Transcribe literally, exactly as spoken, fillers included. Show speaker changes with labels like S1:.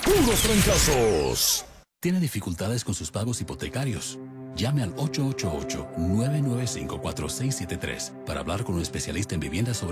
S1: puros fracasos.
S2: ¿Tiene dificultades con sus pagos hipotecarios? Llame al ocho ocho ocho, nueve nueve cinco, cuatro seis siete tres para hablar con un especialista en viviendas sobre